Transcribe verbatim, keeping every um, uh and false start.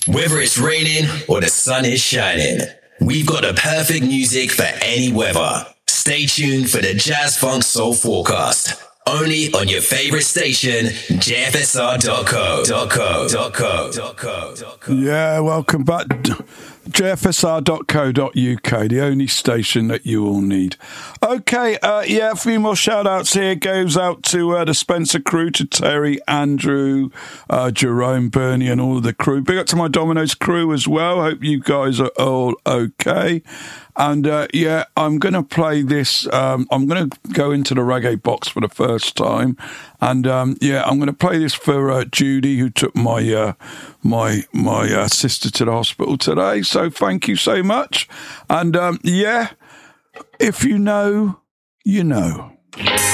Whether it's raining or the sun is shining, we've got the perfect music for any weather. Stay tuned for the Jazz Funk Soul Forecast. Only on your favorite station, J F S R dot co. Yeah, welcome back. J F S R dot co dot U K, the only station that you all need. Okay, uh, yeah, a few more shout-outs here. Goes out to uh, the Spencer crew, to Terry, Andrew, uh, Jerome, Bernie, and all of the crew. Big up to my Domino's crew as well. Hope you guys are all okay. And, uh, yeah, I'm going to play this. Um, I'm going to go into the reggae box for the first time. And, um, yeah, I'm going to play this for uh, Judy, who took my uh, my my uh, sister to the hospital today. So thank you so much. And, um, yeah, if you know, you know.